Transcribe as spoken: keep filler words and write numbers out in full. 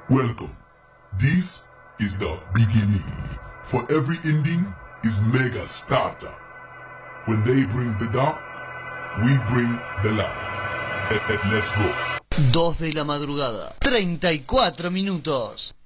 Welcome. This is the beginning. For every ending is mega starter. When they bring the dark, we bring the light. Let, let, let's go. dos de la madrugada, treinta y cuatro minutos.